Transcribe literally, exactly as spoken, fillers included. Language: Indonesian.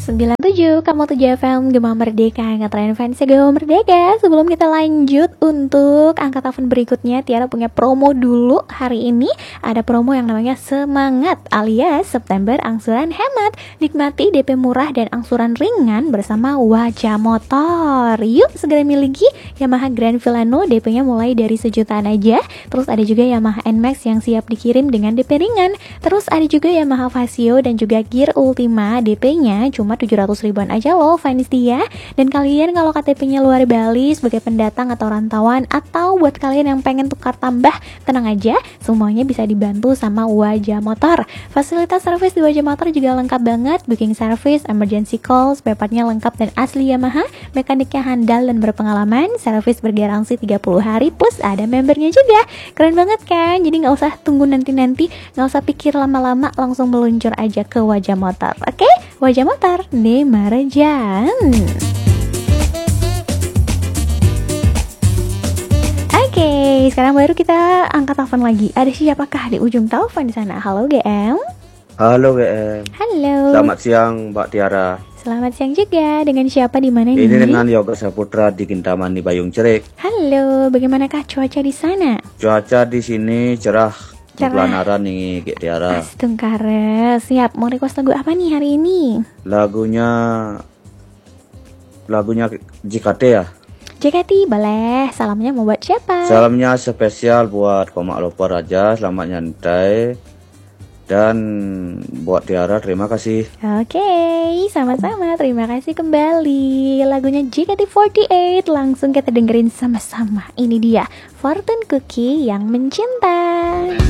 sembilan puluh tujuh Kamu tujuh F M Gema Merdeka, ngetren fans Gema Merdeka. Sebelum kita lanjut untuk angka telepon berikutnya, Tiara punya promo dulu. Hari ini ada promo yang namanya Semangat alias September Angsuran Hemat. Nikmati D P murah dan angsuran ringan bersama Wajah Motor. Yuk segera miliki Yamaha Grand Villano, D P-nya mulai dari sejutaan aja. Terus ada juga Yamaha N Max yang siap dikirim dengan D P ringan. Terus ada juga Yamaha Vasio dan juga Gear Ultima, D P-nya cuma tujuh ratus ribuan aja loh, Finest dia. Dan kalian kalau K T P-nya luar Bali sebagai pendatang atau rantauan, atau buat kalian yang pengen tukar tambah, tenang aja, semuanya bisa dibantu sama Wajah Motor. Fasilitas servis di Wajah Motor juga lengkap banget, booking service, emergency call, spare part-nya lengkap dan asli Yamaha, mekaniknya handal dan berpengalaman, servis bergaransi tiga puluh hari, plus ada membernya juga. Keren banget kan? Jadi gak usah tunggu nanti-nanti, gak usah pikir lama-lama, langsung meluncur aja ke Wajah Motor. Oke? Wajah Motor di Marjan. Oke, sekarang baru kita angkat telepon lagi. Ada siapakah di ujung telepon di sana? Halo G M. Halo G M. Halo. Selamat siang Mbak Tiara. Selamat siang juga. Dengan siapa di mana Ini nih? Ini dengan Yoga Saputra di Kintamani Bayung Cerik. Halo, bagaimanakah cuaca di sana? Cuaca di sini cerah. Pelanaran nih G Tiara. Astungkare, siap. Mau request lagu apa nih hari ini? Lagunya Lagunya J K T ya. J K T boleh. Salamnya mau buat siapa? Salamnya spesial buat Komak Loper aja. Selamat nyantai. Dan buat Tiara terima kasih. Oke, sama-sama. Terima kasih kembali. Lagunya J K T empat delapan. Langsung kita dengerin sama-sama. Ini dia Fortune Cookie yang mencinta.